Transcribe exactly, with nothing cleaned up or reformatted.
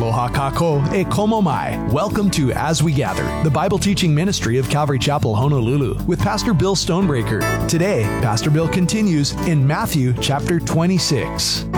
Aloha kako e komo mai. Welcome to As We Gather, the Bible teaching ministry of Calvary Chapel, Honolulu, with Pastor Bill Stonebreaker. Today, Pastor Bill continues in Matthew chapter twenty-six.